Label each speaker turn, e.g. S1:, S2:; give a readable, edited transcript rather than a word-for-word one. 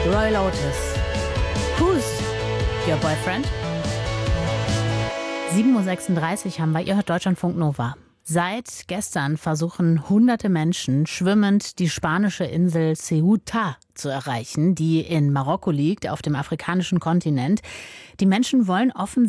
S1: Roy Lotus. Who's your boyfriend? 7:36 Uhr haben wir. Ihr hört Deutschlandfunk Nova. Seit gestern versuchen hunderte Menschen schwimmend die spanische Insel Ceuta zu erreichen, die in Marokko liegt, auf dem afrikanischen Kontinent. Die Menschen wollen offensichtlich